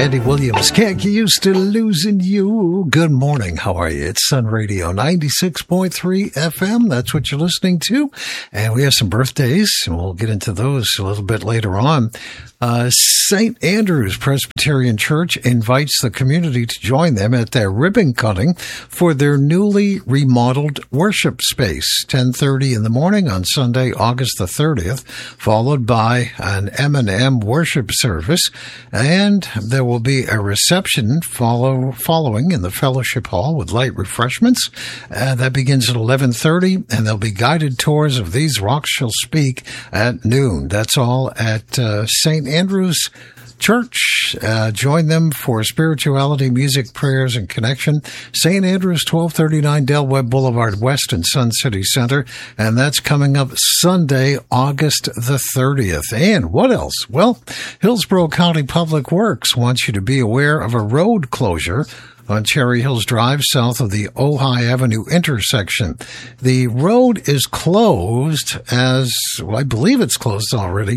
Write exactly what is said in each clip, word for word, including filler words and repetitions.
Andy Williams, can't get used to losing you. Good morning. How are you? It's Sun Radio ninety-six point three F M. That's what you're listening to. And we have some birthdays, and we'll get into those a little bit later on. Uh, Saint Andrew's Presbyterian Church invites the community to join them at their ribbon cutting for their newly remodeled worship space, ten thirty in the morning on Sunday, August the thirtieth, followed by an M and M worship service, and there will be a reception follow following in the fellowship hall with light refreshments. Uh, that begins at eleven thirty, and there'll be guided tours of These Rocks Shall Speak at noon. That's all at uh, Saint Andrew's Church. Uh, join them for spirituality, music, prayers, and connection. Saint Andrew's, twelve thirty-nine Del Webb Boulevard West in Sun City Center. And that's coming up Sunday, August the thirtieth. And what else? Well, Hillsborough County Public Works wants you to be aware of a road closure on Cherry Hills Drive, south of the Ojai Avenue intersection. The road is closed as, well, I believe it's closed already.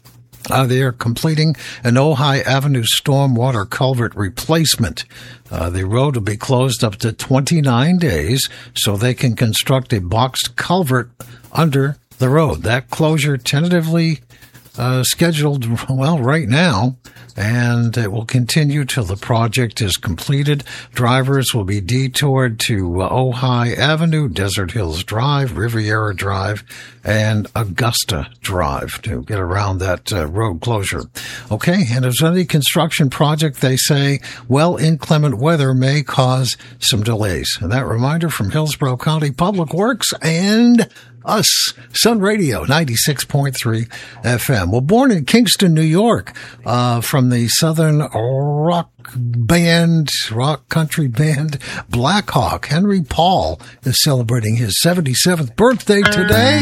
Uh, they are completing an Ojai Avenue stormwater culvert replacement. Uh, the road will be closed up to twenty-nine days so they can construct a boxed culvert under the road. That closure tentatively uh, scheduled, well, right now, and it will continue till the project is completed. Drivers will be detoured to uh, Ojai Avenue, Desert Hills Drive, Riviera Drive, and Augusta Drive to get around that uh, road closure. Okay, and if there's any construction project, they say, well, inclement weather may cause some delays. And that reminder from Hillsborough County Public Works and us, Sun Radio ninety-six point three F M. Well, born in Kingston, New York, uh, from the Southern rock band, rock country band, Black Hawk, Henry Paul is celebrating his seventy-seventh birthday today.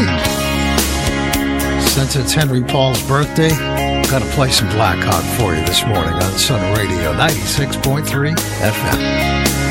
Since it's Henry Paul's birthday, I've got to play some Black Hawk for you this morning on Sun Radio ninety-six point three F M.